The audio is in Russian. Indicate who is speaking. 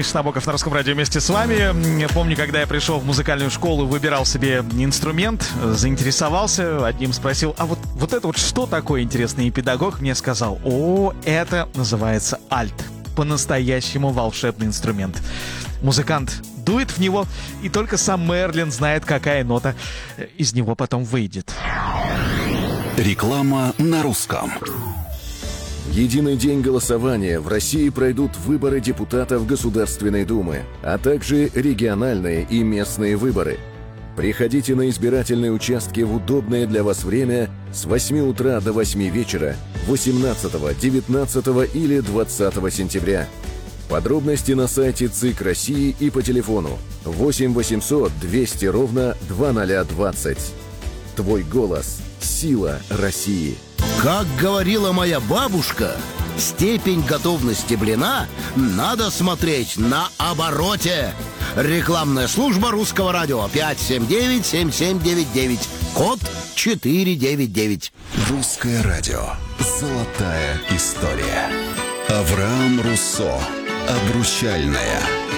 Speaker 1: Миша Набоков на Русском радио вместе с вами. Я помню, когда я пришел в музыкальную школу, выбирал себе инструмент, заинтересовался, одним спросил, а вот это вот что такое, интересный? И педагог мне сказал, это называется альт. По-настоящему волшебный инструмент. Музыкант дует в него, и только сам Мерлин знает, какая нота из него потом выйдет.
Speaker 2: Реклама на русском.
Speaker 3: В единый день голосования в России пройдут выборы депутатов Государственной Думы, а также региональные и местные выборы. Приходите на избирательные участки в удобное для вас время с 8 утра до 8 вечера 18, 19 или 20 сентября. Подробности на сайте ЦИК России и по телефону 8 800 200 ровно 2020. Твой голос – сила России.
Speaker 4: Как говорила моя бабушка, степень готовности блина надо смотреть на обороте. Рекламная служба Русского радио 579-7799, код 499.
Speaker 2: Русское радио. Золотая история. Авраам Руссо. Обручальная.